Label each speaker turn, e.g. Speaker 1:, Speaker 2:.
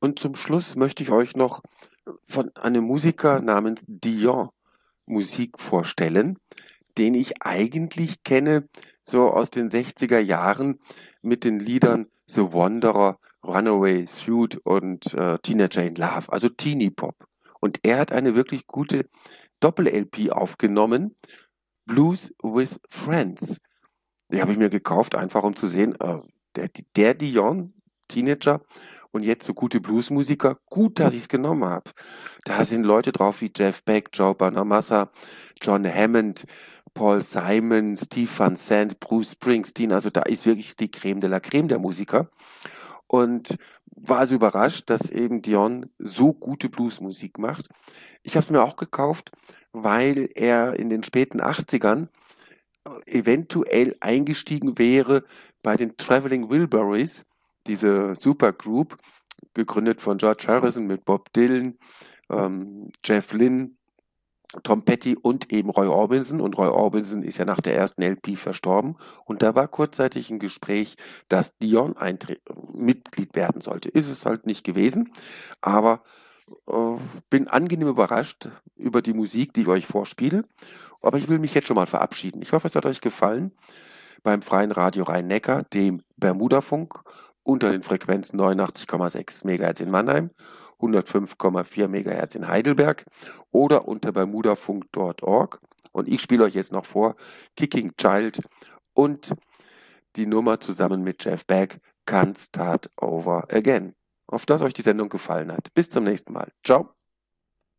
Speaker 1: Und zum Schluss möchte ich euch noch von einem Musiker namens Dion Musik vorstellen, den ich eigentlich kenne, so aus den 60er Jahren mit den Liedern The Wanderer, Runaway Suite und Teenager in Love, also Teenie Pop. Und er hat eine wirklich gute Doppel-LP aufgenommen, Blues with Friends. Die habe ich mir gekauft, einfach um zu sehen, der Dion, Teenager und jetzt so gute Bluesmusiker, gut, dass ich es genommen habe. Da sind Leute drauf wie Jeff Beck, Joe Bonamassa, John Hammond, Paul Simon, Steve Van Sant, Bruce Springsteen. Also da ist wirklich die Creme de la Creme der Musiker. Und war also überrascht, dass eben Dion so gute Bluesmusik macht. Ich habe es mir auch gekauft, weil er in den späten 80ern eventuell eingestiegen wäre bei den Traveling Wilburys, diese Supergroup, gegründet von George Harrison mit Bob Dylan, Jeff Lynne, Tom Petty und eben Roy Orbison. Und Roy Orbison ist ja nach der ersten LP verstorben. Und da war kurzzeitig ein Gespräch, dass Dion Mitglied werden sollte. Ist es halt nicht gewesen, aber bin angenehm überrascht über die Musik, die ich euch vorspiele. Aber ich will mich jetzt schon mal verabschieden. Ich hoffe, es hat euch gefallen beim Freien Radio Rhein-Neckar, dem Bermudafunk, unter den Frequenzen 89,6 MHz in Mannheim, 105,4 MHz in Heidelberg oder unter bermudafunk.org. Und ich spiele euch jetzt noch vor Kicking Child und die Nummer zusammen mit Jeff Beck, Can't Start Over Again. Auf dass euch die Sendung gefallen hat. Bis zum nächsten Mal. Ciao.